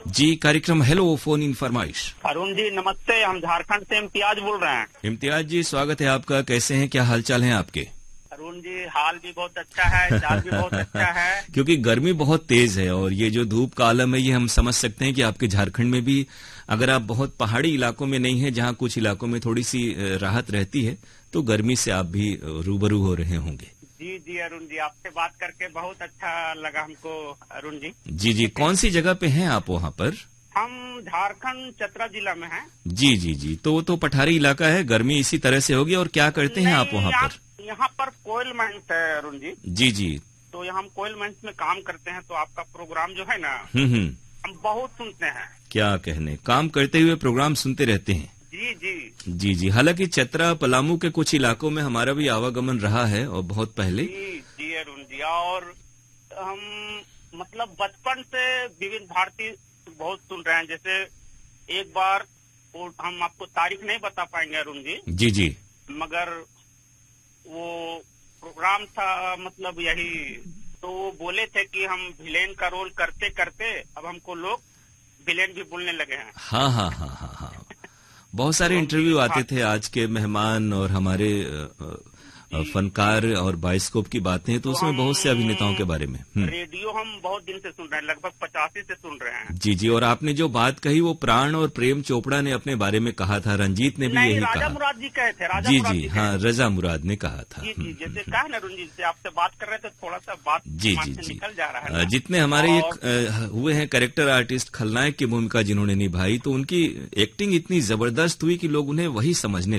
जी, कार्यक्रम hello phone in फरमाइश। अरुण जी नमस्ते, हम झारखंड से इम्तियाज बोल रहे हैं। इम्तियाज जी स्वागत है आपका। कैसे हैं, क्या हालचाल हैं आपके? अरुण जी हाल भी बहुत अच्छा है, चाल भी बहुत अच्छा है। क्योंकि गर्मी बहुत तेज है और ये जो धूप का आलम है ये हम समझ सकते हैं कि आपके झारखंड में भी अगर आप बहुत पहाड़ी इलाकों में नहीं हैं, जहां कुछ इलाकों में थोड़ी सी राहत रहती है, तो गर्मी से आप भी रूबरू हो रहे होंगे। जी जी अरुण जी, आपसे बात करके बहुत अच्छा लगा हमको अरुण जी। जी जी, कौन सी जगह पे हैं आप वहाँ पर? हम झारखंड चतरा जिला में हैं। जी जी जी, तो वो तो पठारी इलाका है, गर्मी इसी तरह से होगी। और क्या करते हैं आप वहाँ पर? यहाँ पर कोयल माइंस है अरुण जी। जी जी, तो यहाँ हम कोयल माइंस में काम करते हैं, तो आपका प्रोग्राम जो है ना हम बहुत सुनते हैं। क्या कहने, काम करते हुए प्रोग्राम सुनते रहते हैं। जी जी जी जी, हालांकि चतरा पलामू के कुछ इलाकों में हमारा भी आवागमन रहा है और बहुत पहले। जी जी अरुण जी, और हम मतलब बचपन से विविध भारती बहुत सुन रहे हैं। जैसे एक बार हम आपको तारीख नहीं बता पाएंगे अरुण जी। जी जी, मगर वो प्रोग्राम था मतलब यही, तो वो बोले थे कि हम विलेन का रोल करते करते अब हमको लोग विलेन भी बोलने लगे हैं। हाँ हाँ हाँ हाँ हाँ, बहुत सारे इंटरव्यू आते थे आज के मेहमान और हमारे फनकार और बायोस्कोप की बातें, तो उसमें बहुत से अभिनेताओं के बारे में। रेडियो हम बहुत दिन से सुन रहे हैं, लगभग 85 से सुन रहे हैं। जी जी, और आपने जो बात कही वो प्राण और प्रेम चोपड़ा ने अपने बारे में कहा था, रंजीत ने भी यही कहा। राजा मुराद जी कहे थे। जी जी हाँ, रजा मुराद ने कहा था। जी जी, जैसे कहा ना अरुण जी, से आपसे बात कर रहे थे, थोड़ा सा बात जी जी जी निकल जा रहा है। जितने हमारे हुए हैं कैरेक्टर आर्टिस्ट, खलनायक की भूमिका जिन्होंने निभाई, तो उनकी एक्टिंग इतनी जबरदस्त हुई कि लोग उन्हें वही समझने